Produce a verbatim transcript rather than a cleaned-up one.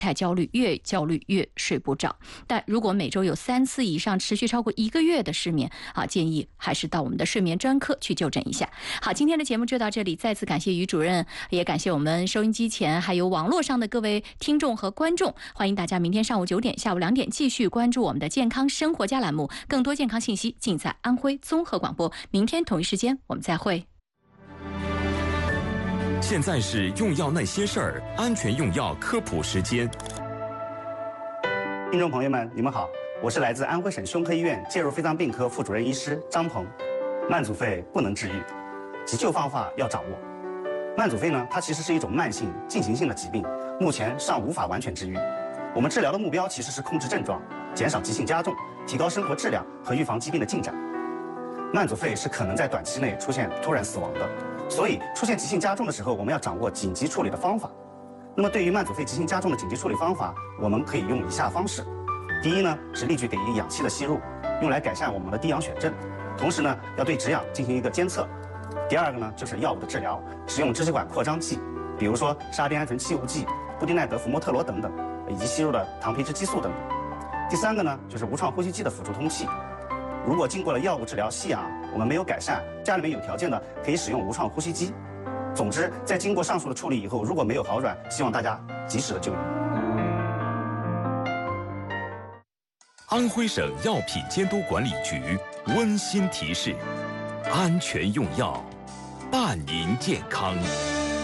太焦虑，越焦虑越睡不着。但如果每周有三次以上持续超过一个月的失眠啊，建议还是到我们的睡眠专科去就诊一下。好，今天的节目就到这里，再次感谢于主任，也感谢我们收音机前还有网络上的各位听众和观众。欢迎大家明天上午九点、下午两点继续关注我们的健康生活家栏目，更多健康信息尽在安徽综合广播。明天同一时间我们再会。 现在是用药那些事儿，安全用药科普时间。 听众朋友们，你们好，我是来自安徽省胸科医院介入肺脏病科副主任医师张鹏。慢阻肺不能治愈，急救方法要掌握。慢阻肺呢，它其实是一种慢性进行性的疾病，目前尚无法完全治愈。我们治疗的目标其实是控制症状，减少急性加重，提高生活质量和预防疾病的进展。慢阻肺是可能在短期内出现突然死亡的。所以，出现急性加重的时候，我们要掌握紧急处理的方法。那么，对于慢阻肺急性加重的紧急处理方法，我们可以用以下方式：第一呢，是立即给予氧气的吸入，用来改善我们的低氧血症；同时呢，要对止氧进行一个监测。第二个呢，就是药物的治疗，使用支气管扩张剂，比如说沙丁胺醇气雾剂、布地奈德福莫特罗等等，以及吸入的糖皮质激素等等。第三个呢，就是无创呼吸机的辅助通气。如果经过了药物治疗吸氧，我们没有改善，家里面有条件的可以使用无创呼吸机。总之，在经过上述的处理以后，如果没有好转，希望大家及时的就医。 安徽省药品监督管理局温馨提示：安全用药，伴您健康。